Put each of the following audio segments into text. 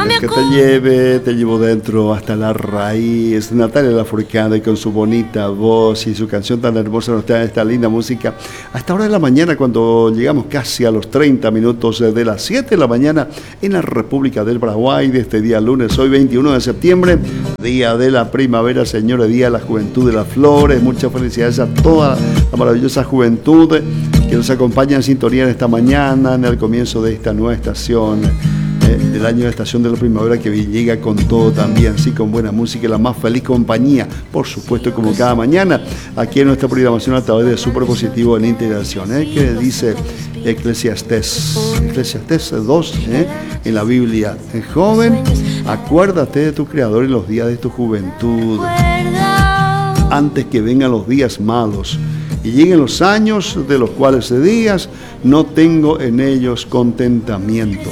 Que te llevo dentro hasta la raíz. Natalia Lafourcade con su bonita voz y su canción tan hermosa nos trae esta linda música. Hasta ahora de la mañana, cuando llegamos casi a los 30 minutos de las 7 de la mañana en la República del Paraguay, de este día lunes, hoy 21 de septiembre, día de la primavera, señores, día de la juventud de las flores. Muchas felicidades a toda la maravillosa juventud que nos acompaña en sintonía en esta mañana, en el comienzo de esta nueva estación del año de estación de la primavera, que llega con todo también, sí, con buena música y la más feliz compañía, por supuesto, como cada mañana, aquí en nuestra programación a través de Superpositivo en Integración, que dice Eclesiastés 2, en la Biblia: joven, acuérdate de tu Creador en los días de tu juventud, antes que vengan los días malos y lleguen los años de los cuales días no tengo en ellos contentamiento.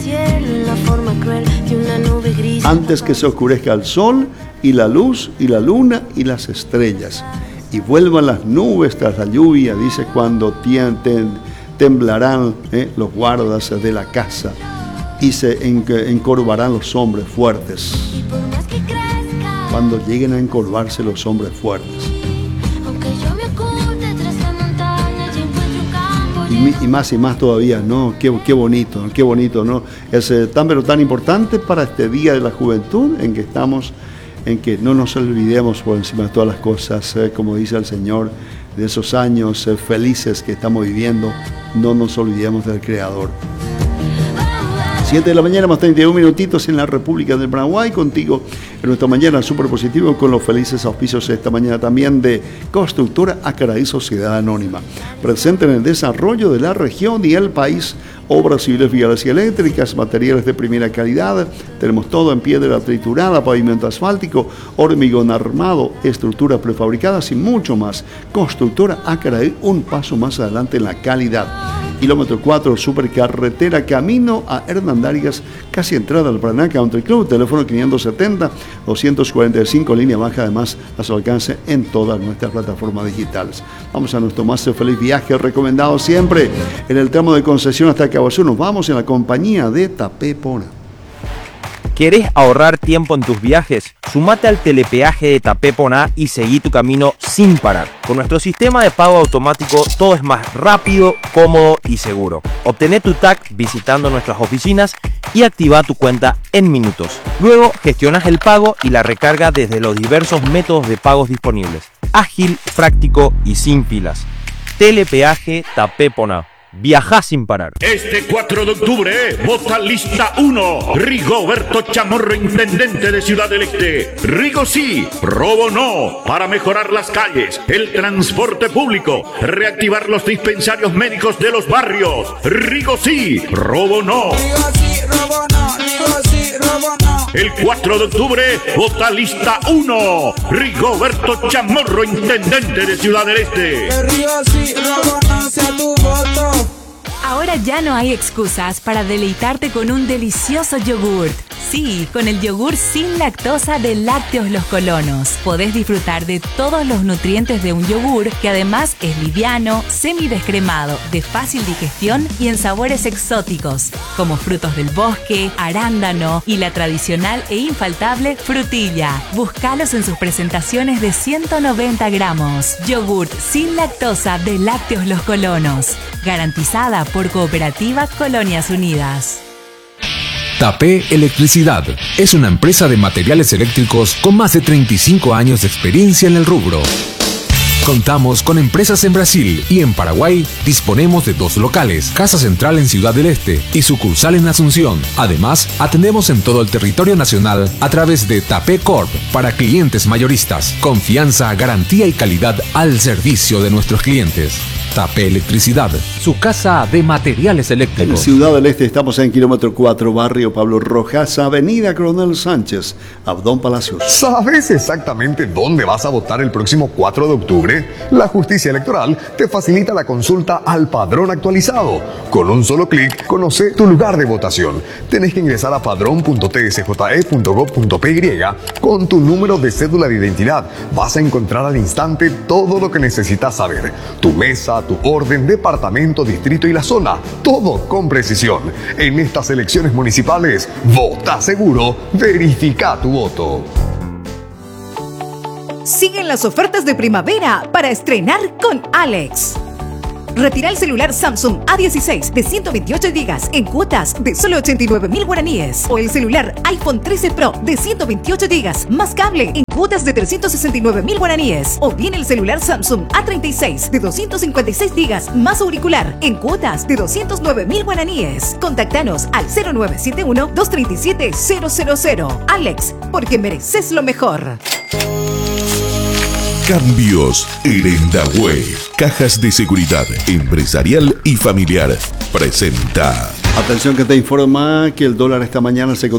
Antes que se oscurezca el sol y la luz y la luna y las estrellas, y vuelvan las nubes tras la lluvia, dice, cuando temblarán los guardas de la casa y se encorvarán los hombres fuertes. Cuando lleguen a encorvarse los hombres fuertes. Y más todavía, ¿no? Qué bonito, ¿no? Es tan importante para este día de la juventud en que estamos, en que no nos olvidemos por encima de todas las cosas, como dice el Señor, de esos años felices que estamos viviendo, no nos olvidemos del Creador. 7 de la mañana más 31 minutitos en la República del Paraguay, contigo en nuestra mañana Superpositivo, con los felices auspicios esta mañana también de Constructora Acaraí Sociedad Anónima, presente en el desarrollo de la región y el país. Obras civiles, viales y eléctricas, materiales de primera calidad. Tenemos todo en piedra triturada, pavimento asfáltico, hormigón armado, estructuras prefabricadas y mucho más. Constructora Acaraí, un paso más adelante en la calidad. Kilómetro 4, supercarretera, camino a Hernandarias, casi entrada al Paraná Country Club. Teléfono 570-245, línea baja, además a su alcance en todas nuestras plataformas digitales. Vamos a nuestro más feliz viaje, recomendado siempre en el tramo de concesión hasta Cabazú. Nos vamos en la compañía de Tapé Pona. ¿Querés ahorrar tiempo en tus viajes? Sumate al telepeaje de Tapé Pona y seguí tu camino sin parar. Con nuestro sistema de pago automático todo es más rápido, cómodo y seguro. Obtené tu TAC visitando nuestras oficinas y activa tu cuenta en minutos. Luego gestionas el pago y la recarga desde los diversos métodos de pagos disponibles. Ágil, práctico y sin filas. Telepeaje Tapé Pona. Viajá sin parar. Este 4 de octubre, vota lista 1. Rigoberto Chamorro, intendente de Ciudad del Este. Rigo sí, robo no. Para mejorar las calles, el transporte público, reactivar los dispensarios médicos de los barrios. Rigo sí, robo no. Rigo sí, robo no. Rigo sí, robo no. El 4 de octubre, vota lista 1. Rigoberto Chamorro, intendente de Ciudad del Este. Rigo sí, robo no, sea tu voto. Ahora ya no hay excusas para deleitarte con un delicioso yogurt. Sí, con el yogur sin lactosa de Lácteos Los Colonos. Podés disfrutar de todos los nutrientes de un yogur que además es liviano, semidescremado, de fácil digestión y en sabores exóticos, como frutos del bosque, arándano y la tradicional e infaltable frutilla. Búscalos en sus presentaciones de 190 gramos. Yogurt sin lactosa de Lácteos Los Colonos. Garantizada por Cooperativa Colonias Unidas. Tapé Electricidad es una empresa de materiales eléctricos con más de 35 años de experiencia en el rubro. Contamos con empresas en Brasil y en Paraguay. Disponemos de 2 locales, Casa Central en Ciudad del Este y sucursal en Asunción. Además, atendemos en todo el territorio nacional a través de Tapé Corp para clientes mayoristas. Confianza, garantía y calidad al servicio de nuestros clientes. Tapé Electricidad, su casa de materiales eléctricos. En Ciudad del Este estamos en kilómetro 4, barrio Pablo Rojas, avenida Coronel Sánchez, Abdón Palacios. ¿Sabes exactamente dónde vas a votar el próximo 4 de octubre? La Justicia Electoral te facilita la consulta al padrón actualizado. Con un solo clic, conoce tu lugar de votación. Tenés que ingresar a padrón.tsje.gov.py con tu número de cédula de identidad. Vas a encontrar al instante todo lo que necesitas saber. Tu mesa, tu orden, departamento, distrito y la zona. Todo con precisión. En estas elecciones municipales, vota seguro, verifica tu voto. Siguen las ofertas de primavera para estrenar con Alex. Retira el celular Samsung A16 de 128 GB en cuotas de solo 89.000 guaraníes. O el celular iPhone 13 Pro de 128 GB más cable en cuotas de 369.000 guaraníes. O bien el celular Samsung A36 de 256 GB más auricular en cuotas de 209.000 guaraníes. Contáctanos al 0971-237-000. Alex, porque mereces lo mejor. Cambios Erendahue. Cajas de seguridad empresarial y familiar. Presenta. Atención que te informa que el dólar esta mañana se